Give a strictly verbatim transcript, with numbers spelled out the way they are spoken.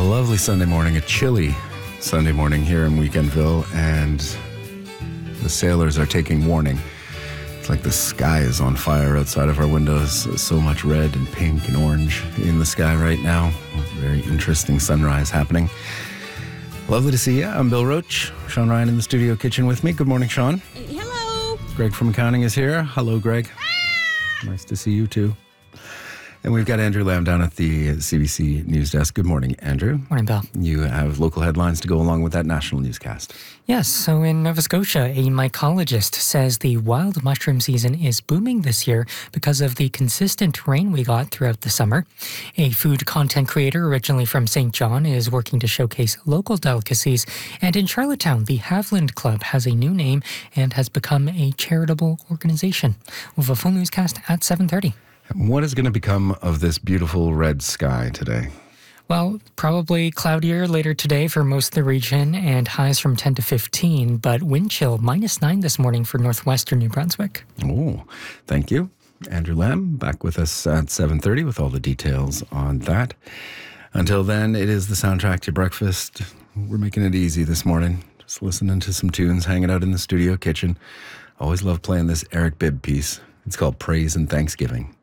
lovely Sunday morning, a chilly Sunday morning here in Weekendville, and the sailors are taking warning. It's like the sky is on fire outside of our windows. So much red and pink and orange in the sky right now. Very interesting sunrise happening. Lovely to see you. I'm Bill Roach. Sean Ryan in the studio kitchen with me. Good morning, Sean. Hello. Greg from accounting is here. Hello, Greg. Ah! Nice to see you too. And we've got Andrew Lamb down at the C B C News Desk. Good morning, Andrew. Morning, Bill. You have local headlines to go along with that national newscast. Yes, so in Nova Scotia, a mycologist says the wild mushroom season is booming this year because of the consistent rain we got throughout the summer. A food content creator originally from Saint John is working to showcase local delicacies. And in Charlottetown, the Haviland Club has a new name and has become a charitable organization. We'll have a full newscast at seven thirty. What is going to become of this beautiful red sky today? Well, probably cloudier later today for most of the region and highs from ten to fifteen, but wind chill minus nine this morning for northwestern New Brunswick. Oh, thank you. Andrew Lamb back with us at seven thirty with all the details on that. Until then, it is the soundtrack to breakfast. We're making it easy this morning. Just listening to some tunes, hanging out in the studio kitchen. Always love playing this Eric Bibb piece. It's called Praise and Thanksgiving.